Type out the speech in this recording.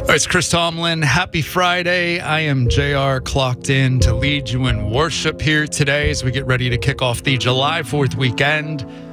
All right, it's Chris Tomlin. Happy Friday. I am JR, clocked in to lead you in worship here today as we get ready to kick off the July 4th weekend.